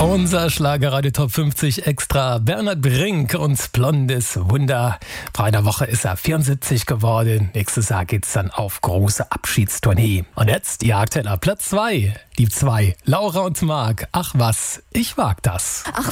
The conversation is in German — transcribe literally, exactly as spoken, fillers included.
Unser Schlagerradio Top fünfzig Extra. Bernhard Brink und Blondes Wunder. Vor einer Woche ist er vierundsiebzig geworden. Nächstes Jahr geht's dann auf große Abschiedstournee. Und jetzt die aktueller Platz zwei. Die zwei. Laura und Marc. Ach was, ich wag das. Ach